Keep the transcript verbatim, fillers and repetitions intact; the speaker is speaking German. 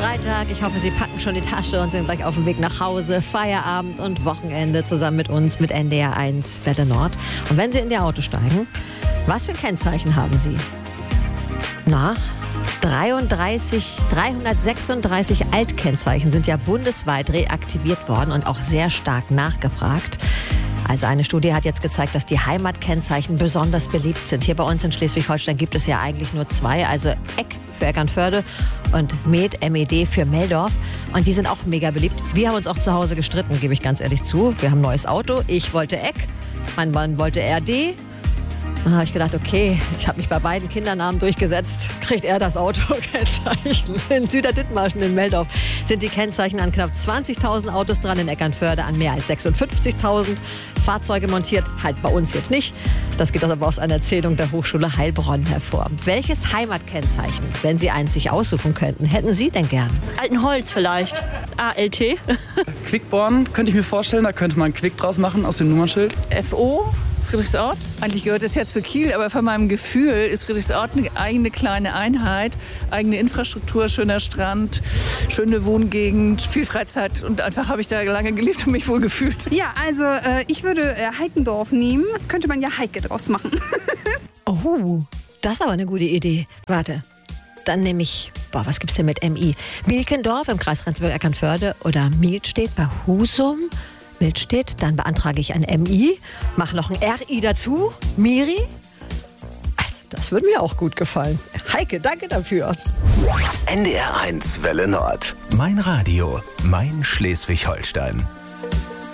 Freitag. Ich hoffe, Sie packen schon die Tasche und sind gleich auf dem Weg nach Hause. Feierabend und Wochenende zusammen mit uns, mit N D R eins Welle Nord. Und wenn Sie in Ihr Auto steigen, was für ein Kennzeichen haben Sie? Na, dreiunddreißig, dreihundertsechsunddreißig Altkennzeichen sind ja bundesweit reaktiviert worden und auch sehr stark nachgefragt. Also eine Studie hat jetzt gezeigt, dass die Heimatkennzeichen besonders beliebt sind. Hier bei uns in Schleswig-Holstein gibt es ja eigentlich nur zwei, also Eck für Eckernförde und Med, M E D für Meldorf. Und die sind auch mega beliebt. Wir haben uns auch zu Hause gestritten, gebe ich ganz ehrlich zu. Wir haben ein neues Auto. Ich wollte Eck, mein Mann wollte R D. Und dann habe ich gedacht, okay, ich habe mich bei beiden Kindernamen durchgesetzt, kriegt er das Autokennzeichen. In Süderdithmarschen in Meldorf sind die Kennzeichen an knapp zwanzigtausend Autos dran, in Eckernförde an mehr als sechsundfünfzigtausend Fahrzeuge montiert. Halt bei uns jetzt nicht. Das geht aber aus einer Erzählung der Hochschule Heilbronn hervor. Welches Heimatkennzeichen, wenn Sie eins sich aussuchen könnten, hätten Sie denn gern? Altenholz vielleicht. A L T. Quickborn könnte ich mir vorstellen, da könnte man Quick draus machen aus dem Nummernschild. F O. Friedrichsort? Eigentlich gehört das ja zu Kiel, aber von meinem Gefühl ist Friedrichsort eine eigene kleine Einheit, eigene Infrastruktur, schöner Strand, schöne Wohngegend, viel Freizeit und einfach habe ich da lange gelebt und mich wohl gefühlt. Ja, also äh, ich würde äh, Heikendorf nehmen, könnte man ja Heike draus machen. Oh, das ist aber eine gute Idee. Warte, dann nehme ich, boah, was gibt's denn mit M I? Mielkendorf im Kreis Rendsburg-Eckernförde oder Mielstedt bei Husum. Milstedt, dann beantrage ich ein M I, mache noch ein R I dazu, Miri. Also, das würde mir auch gut gefallen. Heike, danke dafür. N D R eins Welle Nord. Mein Radio, mein Schleswig-Holstein.